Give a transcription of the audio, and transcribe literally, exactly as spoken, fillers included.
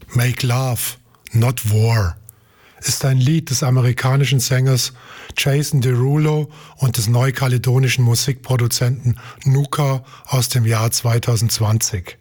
Make Love, Not War ist ein Lied des amerikanischen Sängers Jason Derulo und des neukaledonischen Musikproduzenten Nuka aus dem Jahr zweitausendzwanzig.